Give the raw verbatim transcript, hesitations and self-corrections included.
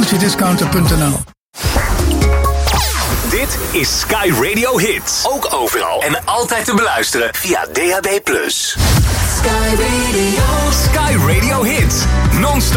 multidiscounter punt n l. Dit is Sky Radio Hits. Ook overal en altijd te beluisteren via D A B plus. Sky Radio. Sky Radio Hits. Non-stop